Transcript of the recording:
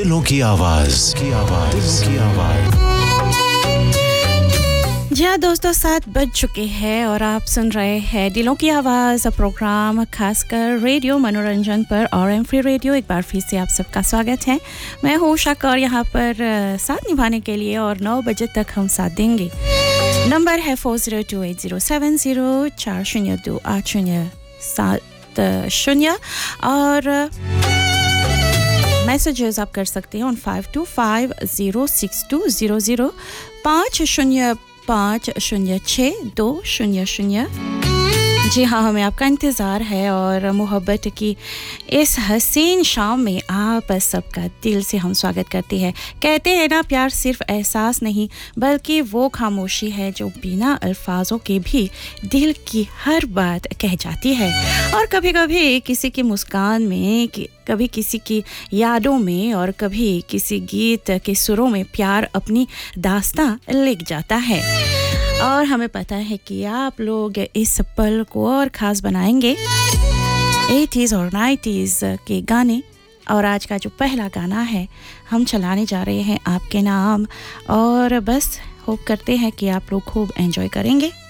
दिलों की आवाज दिलों की आवाज। जी हाँ दोस्तों, 7 बज चुके हैं और आप सुन रहे हैं दिलों की आवाज़ प्रोग्राम, खासकर रेडियो मनोरंजन पर और एम फ्री रेडियो। एक बार फिर से आप सबका स्वागत है। मैं हूँ शाका और यहाँ पर साथ निभाने के लिए और 9 बजे तक हम साथ देंगे। नंबर है 40280704028070 और मैसेजेस आप कर सकते हैं ऑन 52506200 50562000। जी हाँ, हमें आपका इंतज़ार है और मोहब्बत की इस हसीन शाम में आप सबका दिल से हम स्वागत करते हैं। कहते हैं ना, प्यार सिर्फ एहसास नहीं बल्कि वो खामोशी है जो बिना अल्फाजों के भी दिल की हर बात कह जाती है। और कभी-कभी किसी की मुस्कान में, कभी किसी की यादों में और कभी किसी गीत के सुरों में प्यार अपनी दास्तां लिख जाता है। और हमें पता है कि आप लोग इस पल को और ख़ास बनाएंगे 80s और 90s के गाने। और आज का जो पहला गाना है हम चलाने जा रहे हैं आपके नाम, और बस होप करते हैं कि आप लोग खूब एंजॉय करेंगे।